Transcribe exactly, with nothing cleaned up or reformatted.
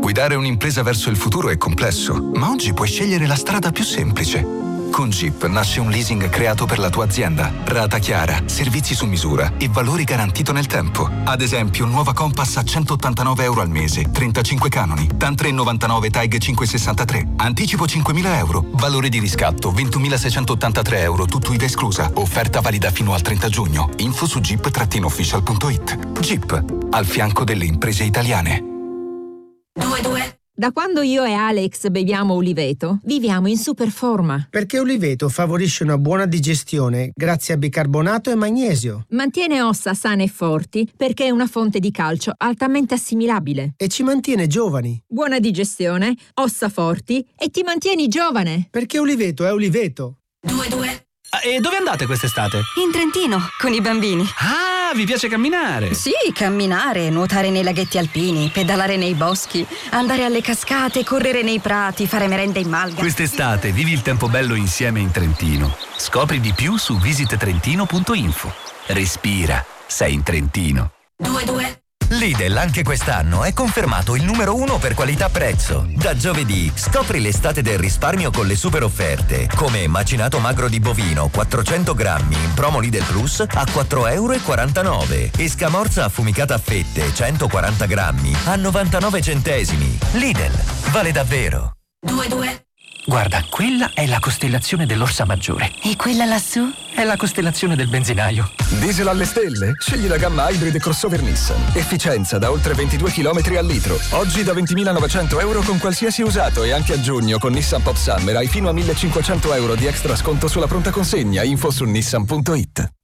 Guidare un'impresa verso il futuro è complesso, ma oggi puoi scegliere la strada più semplice. Con Jeep nasce un leasing creato per la tua azienda. Rata chiara, servizi su misura e valori garantito nel tempo. Ad esempio, nuova Compass a centottantanove euro al mese, trentacinque canoni, T A N tre virgola novantanove T A G cinquecentosessantatré. Anticipo cinquemila euro. Valore di riscatto ventumilaseicentottantatré euro, tutto I V A esclusa. Offerta valida fino al trenta giugno. Info su jeep official punto it. Jeep, al fianco delle imprese italiane. due due Da quando io e Alex beviamo Uliveto, viviamo in super forma. Perché Uliveto favorisce una buona digestione grazie a bicarbonato e magnesio. Mantiene ossa sane e forti perché è una fonte di calcio altamente assimilabile. E ci mantiene giovani. Buona digestione, ossa forti e ti mantieni giovane. Perché Uliveto è Uliveto. due due E dove andate quest'estate? In Trentino, con i bambini. Ah, vi piace camminare? Sì, camminare, nuotare nei laghetti alpini, pedalare nei boschi, andare alle cascate, correre nei prati, fare merenda in malga. Quest'estate vivi il tempo bello insieme in Trentino. Scopri di più su visit trentino punto info. Respira, sei in Trentino. due due Lidl anche quest'anno è confermato il numero uno per qualità-prezzo. Da giovedì scopri l'estate del risparmio con le super offerte, come macinato magro di bovino quattrocento grammi in promo Lidl Plus a quattro virgola quarantanove euro e scamorza affumicata a fette centoquaranta grammi a novantanove centesimi. Lidl, vale davvero. due due Guarda, quella è la costellazione dell'Orsa Maggiore. E quella lassù? È la costellazione del benzinaio. Diesel alle stelle? Scegli la gamma hybrid e crossover Nissan. Efficienza da oltre ventidue chilometri al litro. Oggi da ventimilanovecento euro con qualsiasi usato e anche a giugno con Nissan Pop Summer hai fino a millecinquecento euro di extra sconto sulla pronta consegna. Info su nissan punto it.